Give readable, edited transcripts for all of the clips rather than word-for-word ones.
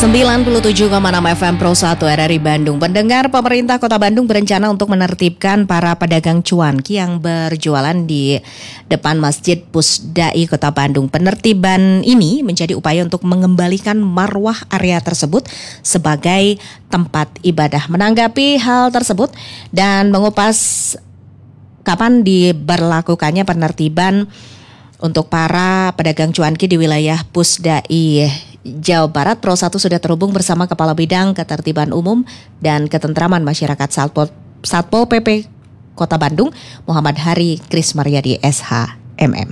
97,6 FM Pro 1 RRI Bandung. Pendengar, pemerintah Kota Bandung berencana untuk menertibkan para pedagang cuanki yang berjualan di depan Masjid Pusdai Kota Bandung. Penertiban ini menjadi upaya untuk mengembalikan marwah area tersebut sebagai tempat ibadah. Menanggapi hal tersebut dan mengupas kapan diberlakukannya penertiban untuk para pedagang cuanki di wilayah Pusdai Jawa Barat, Pro 1 sudah terhubung bersama Kepala Bidang Ketertiban Umum dan Ketentraman Masyarakat Satpol PP Kota Bandung, Muhammad Hari Krismaryadi SHMM.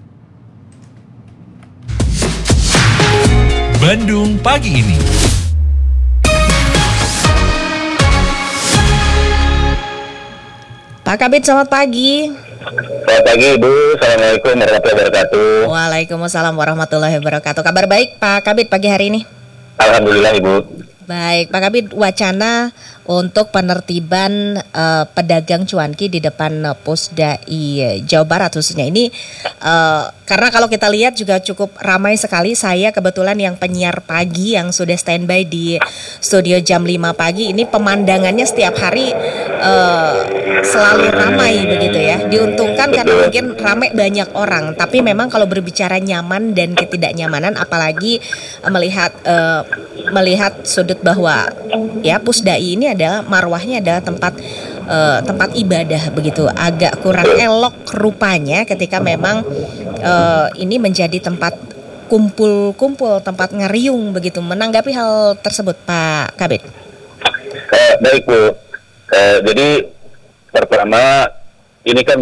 Bandung pagi ini. Pak Kabid, selamat pagi. Selamat pagi Ibu, Assalamualaikum warahmatullahi wabarakatuh. Waalaikumsalam warahmatullahi wabarakatuh. Kabar baik Pak Kabid pagi hari ini? Alhamdulillah Ibu. Baik, Pak Kabid, wacana untuk penertiban pedagang cuanki di depan Pusdai Jawa Barat khususnya ini karena kalau kita lihat juga cukup ramai sekali. Saya kebetulan yang penyiar pagi yang sudah standby di studio jam 5 pagi ini, pemandangannya setiap hari selalu ramai begitu ya. Diuntungkan karena mungkin ramai banyak orang, tapi memang kalau berbicara nyaman dan ketidaknyamanan, apalagi melihat sudut bahwa ya Pusdai ini adalah marwahnya adalah tempat ibadah begitu, agak kurang elok rupanya ketika memang ini menjadi tempat kumpul-kumpul, tempat ngeriung begitu. Menanggapi hal tersebut Pak Kabid. Baik Bu, jadi pertama ini kan